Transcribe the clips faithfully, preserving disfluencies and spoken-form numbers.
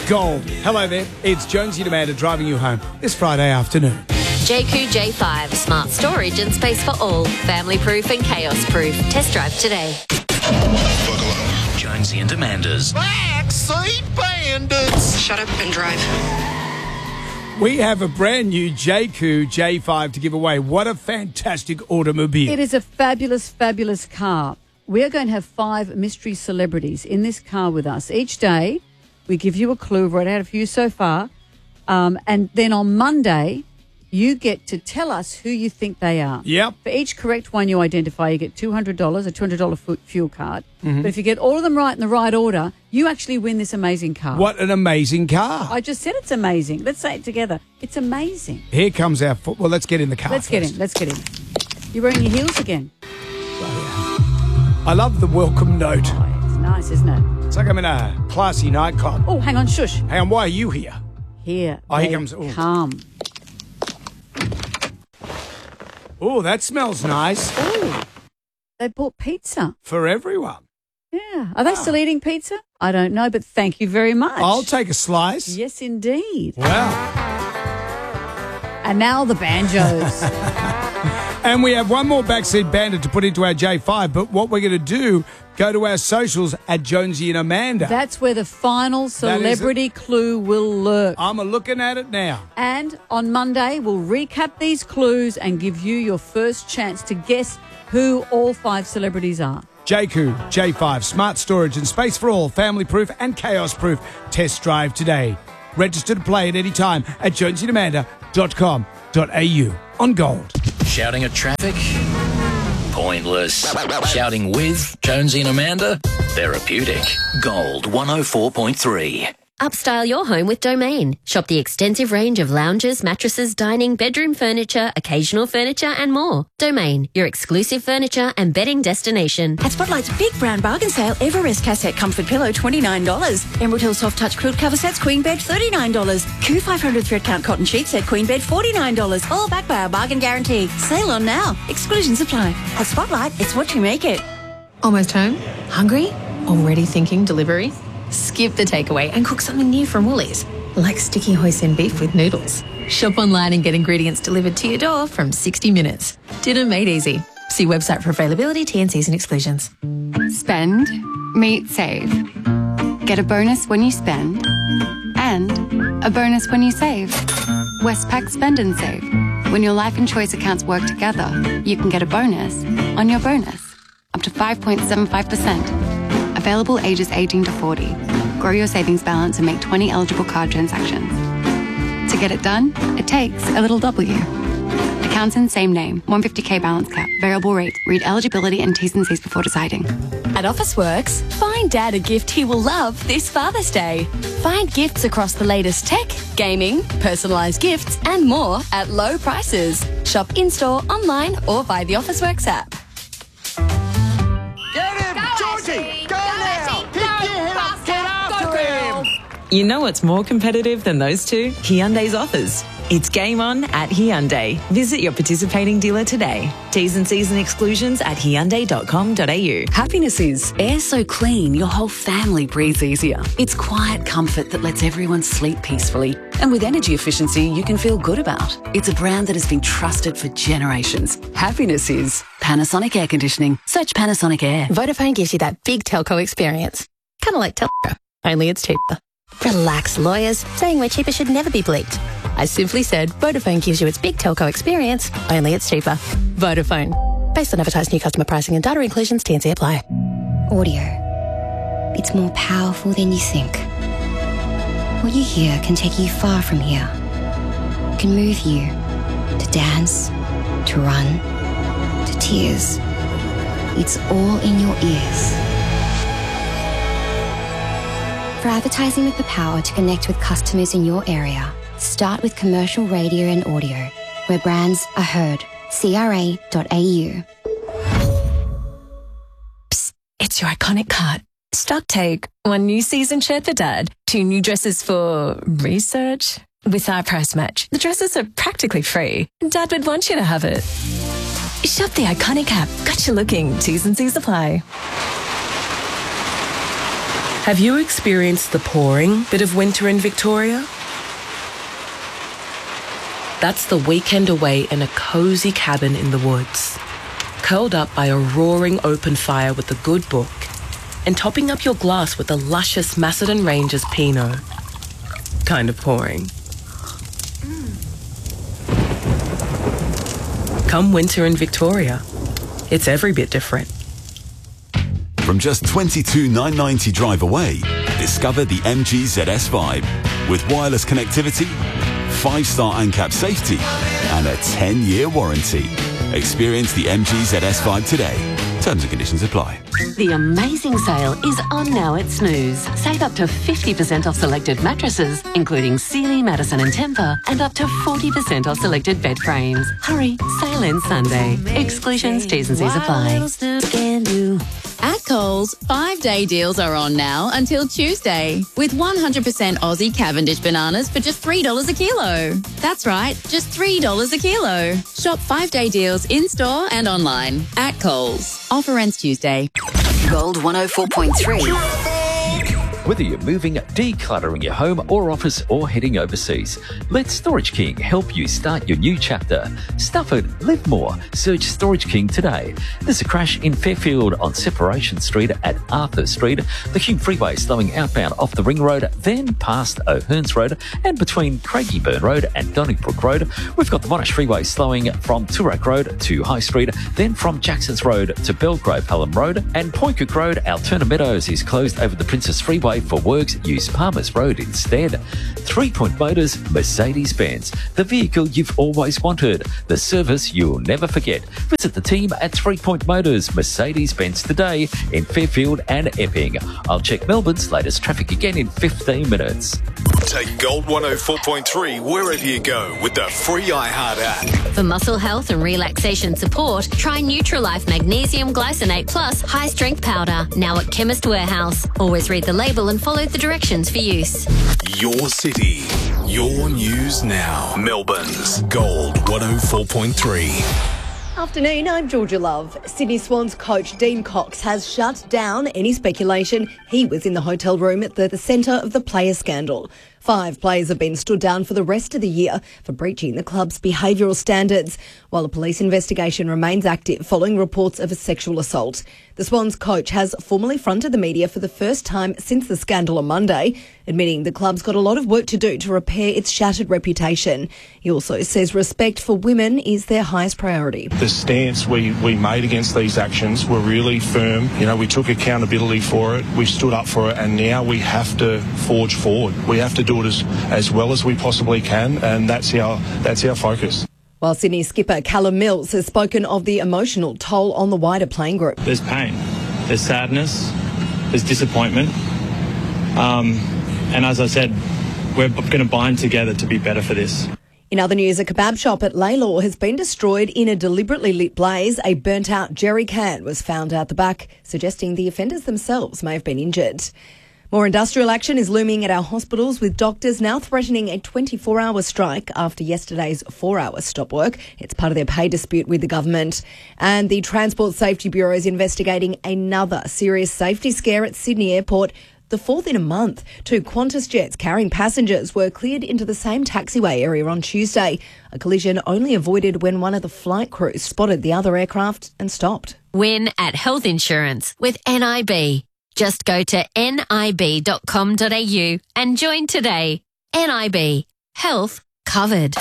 Gold. Hello there. It's Jonesy and Amanda driving you home this Friday afternoon. J Q J five, smart storage and space for all. Family proof and chaos proof. Test drive today. Jonesy and Amanda's Backseat Bandits. Shut up and drive. We have a brand new J Q J five to give away. What a fantastic automobile. It is a fabulous, fabulous car. We're going to have five mystery celebrities in this car with us. Each day, we give you a clue. We've already had a few so far. Um, and then on Monday, you get to tell us who you think they are. Yep. For each correct one you identify, you get two hundred dollars, a two hundred dollars fu- fuel card. Mm-hmm. But if you get all of them right in the right order, you actually win this amazing car. What an amazing car. I just said it's amazing. Let's say it together. It's amazing. Here comes our foot. Well, let's get in the car Let's first. get in. Let's get in. You're wearing your heels again. I love the welcome note. Oh, it's nice, isn't it? It's like I'm in a classy nightclub. Oh, hang on. Shush. Hang on, why are you here? Here. Oh, here they comes- oh. Come. Oh, that smells nice. Oh, they bought pizza. For everyone. Yeah. Are they still eating pizza? I don't know, but thank you very much. I'll take a slice. Yes, indeed. Wow. And now the banjos. And we have one more backseat bandit to put into our J five, but what we're going to do, go to our socials at Jonesy and Amanda. That's where the final celebrity clue will lurk. I'm looking at it now. And on Monday, we'll recap these clues and give you your first chance to guess who all five celebrities are. J Q J five, smart storage and space for all, family proof and chaos proof. Test drive today. Register to play at any time at jonesy and amanda dot com dot a u on Gold. shouting at traffic? Pointless. Shouting with Jonesy and Amanda? Therapeutic. Gold one oh four point three. Upstyle your home with Domain. Shop the extensive range of lounges, mattresses, dining, bedroom furniture, occasional furniture and more. Domain, your exclusive furniture and bedding destination. At Spotlight's big brown bargain sale, Everest Cassette Comfort Pillow twenty-nine dollars. Emerald Hill Soft Touch Quilt Cover Sets Queen Bed thirty-nine dollars. Q five hundred Thread Count Cotton Sheet Set Queen Bed forty-nine dollars. All backed by our bargain guarantee. Sale on now. Exclusions apply. At Spotlight, it's what you make it. Almost home? Hungry? Already thinking delivery? Skip the takeaway and cook something new from Woolies, like sticky hoisin beef with noodles. Shop online and get ingredients delivered to your door from sixty minutes. Dinner made easy. See website for availability, T N Cs and exclusions. Spend, meet, save. Get a bonus when you spend and a bonus when you save. Westpac Spend and Save. When your life and choice accounts work together, you can get a bonus on your bonus, up to five point seven five percent. Available ages eighteen to forty. Grow your savings balance and make twenty eligible card transactions. To get it done, it takes a little W. Accounts in same name, one hundred fifty k balance cap, variable rate. Read eligibility and T's and C's before deciding. At Officeworks, find Dad a gift he will love this Father's Day. Find gifts across the latest tech, gaming, personalised gifts and more at low prices. Shop in-store, online or via the Officeworks app. Get him! Georgie! Go now! Pick your head up! Get after him! You know what's more competitive than those two? Hyundai's offers. It's game on at Hyundai. Visit your participating dealer today. T's and C's and exclusions at hyundai dot com dot a u. Happiness is air so clean your whole family breathes easier. It's quiet comfort that lets everyone sleep peacefully. And with energy efficiency you can feel good about. It's a brand that has been trusted for generations. Happiness is Panasonic Air Conditioning. Search Panasonic Air. Vodafone gives you that big telco experience. Kind of like Telco, only it's cheaper. Relax, lawyers. Saying we're cheaper should never be bleeped. I simply said Vodafone gives you its big telco experience, only it's cheaper. Vodafone. Based on advertised new customer pricing and data inclusions, T N C apply. Audio. It's more powerful than you think. What you hear can take you far from here. It can move you to dance, to run, to tears. It's all in your ears. For advertising with the power to connect with customers in your area, start with commercial radio and audio, where brands are heard. C R A dot A U. Psst, it's your iconic cart. Stock take. One new season shirt for Dad. Two new dresses for research. With our price match, the dresses are practically free. Dad would want you to have it. Shop the iconic app. Got you looking. T's and C's apply. Have you experienced the pouring bit of winter in Victoria? That's the weekend away in a cosy cabin in the woods, curled up by a roaring open fire with a good book, and topping up your glass with a luscious Macedon Rangers Pinot. Kind of pouring. Mm. Come winter in Victoria, it's every bit different. From just twenty-two thousand nine hundred ninety drive away, discover the M G Z S Vibe with wireless connectivity, five-star ANCAP safety, and a ten-year warranty. Experience the M G Z S Vibe today. Terms and conditions apply. The amazing sale is on now at Snooze. Save up to fifty percent off selected mattresses, including Sealy, Madison and Tempur, and up to forty percent off selected bed frames. Hurry, sale ends Sunday. Exclusions, T's and C's apply. At Coles, five-day deals are on now until Tuesday, with one hundred percent Aussie Cavendish bananas for just three dollars a kilo. That's right, just three dollars a kilo. Shop five-day deals in-store and online at Coles. Offer ends Tuesday. Gold one oh four point three. Whether you're moving, decluttering your home or office, or heading overseas, let Storage King help you start your new chapter. Stuff it, live more. Search Storage King today. There's a crash in Fairfield on Separation Street at Arthur Street, the Hume Freeway slowing outbound off the Ring Road, then past O'Hearns Road, and between Craigieburn Road and Donnybrook Road. We've got the Monash Freeway slowing from Toorak Road to High Street, then from Jacksons Road to Belgrave Pelham Road, and Poincook Road, Altoona Meadows is closed over the Princess Freeway for works. Use Palmers Road instead. Three Point Motors, Mercedes-Benz, the vehicle you've always wanted, the service you'll never forget. Visit the team at Three Point Motors, Mercedes-Benz today in Fairfield and Epping. I'll check Melbourne's latest traffic again in fifteen minutes. Take Gold one oh four point three wherever you go with the free iHeart app. For muscle health and relaxation support, try Nutralife Magnesium Glycinate Plus High Strength Powder, now at Chemist Warehouse. Always read the label and follow the directions for use. Your city, your news now. Melbourne's Gold one oh four point three. Afternoon, I'm Georgia Love. Sydney Swans coach Dean Cox has shut down any speculation he was in the hotel room at the, the centre of the player scandal. Five players have been stood down for the rest of the year for breaching the club's behavioural standards, while a police investigation remains active following reports of a sexual assault. The Swans coach has formally fronted the media for the first time since the scandal on Monday, admitting the club's got a lot of work to do to repair its shattered reputation. He also says respect for women is their highest priority. The stance we, we made against these actions were really firm. You know, we took accountability for it, we stood up for it, and now we have to forge forward. We have to do it as, as well as we possibly can, and that's our, that's our focus. While Sydney skipper Callum Mills has spoken of the emotional toll on the wider playing group. There's pain, there's sadness, there's disappointment. Um, and as I said, we're going to bind together to be better for this. In other news, a kebab shop at Lalor has been destroyed in a deliberately lit blaze. A burnt-out jerry can was found out the back, suggesting the offenders themselves may have been injured. More industrial action is looming at our hospitals, with doctors now threatening a twenty-four hour strike after yesterday's four hour stop work. It's part of their pay dispute with the government. And the Transport Safety Bureau is investigating another serious safety scare at Sydney Airport, the fourth in a month. Two Qantas jets carrying passengers were cleared into the same taxiway area on Tuesday. A collision only avoided when one of the flight crews spotted the other aircraft and stopped. Win at health insurance with N I B. Just go to nib dot com dot a u and join today. N I B. Health covered.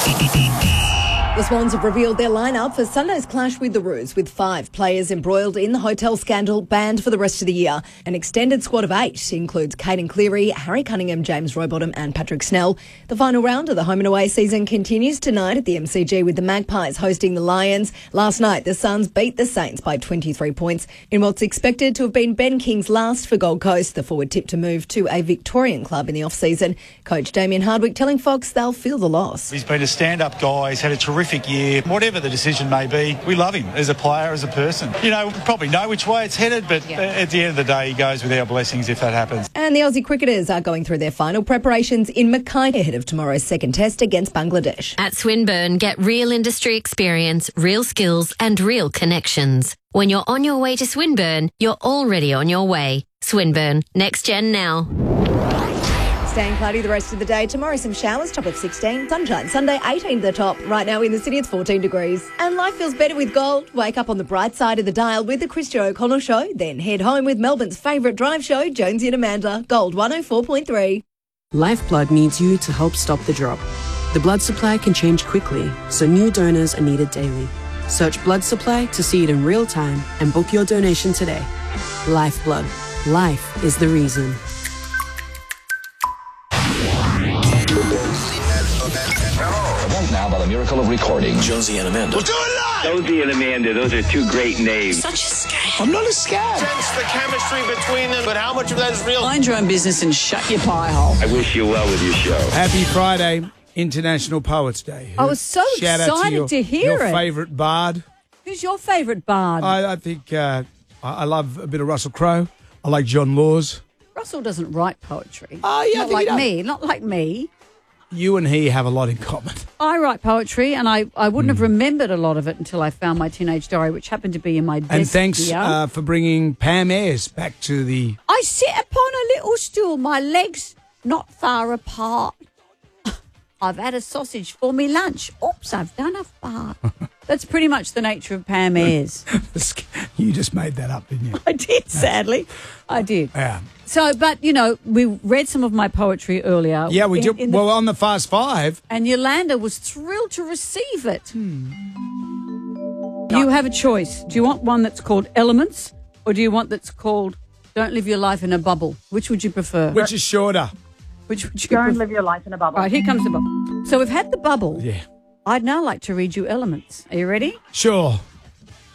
The Swans have revealed their lineup for Sunday's clash with the Roos, with five players embroiled in the hotel scandal banned for the rest of the year. An extended squad of eight includes Caden Cleary, Harry Cunningham, James Rowbottom and Patrick Snell. The final round of the home and away season continues tonight at the M C G, with the Magpies hosting the Lions. Last night, the Suns beat the Saints by twenty-three points in what's expected to have been Ben King's last for Gold Coast. The forward tipped to move to a Victorian club in the off-season. Coach Damien Hardwick telling Fox they'll feel the loss. He's been a stand-up guy. He's had a terrific year. Whatever the decision may be, we love him as a player, as a person. You know, we probably know which way it's headed, but yeah. At the end of the day, he goes with our blessings if that happens. And the Aussie cricketers are going through their final preparations in Mackay ahead of tomorrow's second test against Bangladesh. At Swinburne, get real industry experience, real skills and real connections. When you're on your way to Swinburne, you're already on your way. Swinburne, Next Gen Now. Staying cloudy the rest of the day. Tomorrow some showers, top of sixteen. Sunshine Sunday, eighteen the top. Right now in the city it's fourteen degrees. And life feels better with gold. Wake up on the bright side of the dial with the Christian O'Connell Show. Then head home with Melbourne's favourite drive show, Jonesy and Amanda. Gold one oh four point three. Lifeblood needs you to help stop the drop. The blood supply can change quickly, so new donors are needed daily. Search blood supply to see it in real time and book your donation today. Lifeblood. Life is the reason. Now, by the miracle of recording, Jonesy and Amanda. We'll do it live! Jonesy and Amanda, those are two great names. Such a scam. I'm not a scab. Sense the chemistry between them, but how much of that is real? Mind your own business and shut your pie hole. I wish you well with your show. Happy Friday, International Poets Day. I was so Shout out excited to, your, to hear your it. favourite bard. Who's your favourite bard? I, I think uh, I, I love a bit of Russell Crowe. I like John Laws. Russell doesn't write poetry. Oh, yeah, I not think he like does. me. Not like me. You and he have a lot in common. I write poetry, and I, I wouldn't mm. have remembered a lot of it until I found my teenage diary, which happened to be in my desk. And thanks here. uh, for bringing Pam Ayres back to the... I sit upon a little stool, my legs not far apart. I've had a sausage for me lunch. Oops, I've done a fart. That's pretty much the nature of Pam Ayres. You just made that up, didn't you? I did, sadly. I did. Yeah. So, but, you know, we read some of my poetry earlier. Yeah, we in, did. in the, well, on the Fast Five. And Yolanda was thrilled to receive it. Hmm. You have a choice. Do you want one that's called Elements, or do you want that's called Don't Live Your Life in a Bubble? Which would you prefer? Which is shorter? Which would you Don't prefer? live your life in a bubble. All right, here comes the bubble. So we've had the bubble. Yeah. I'd now like to read you Elements. Are you ready? Sure.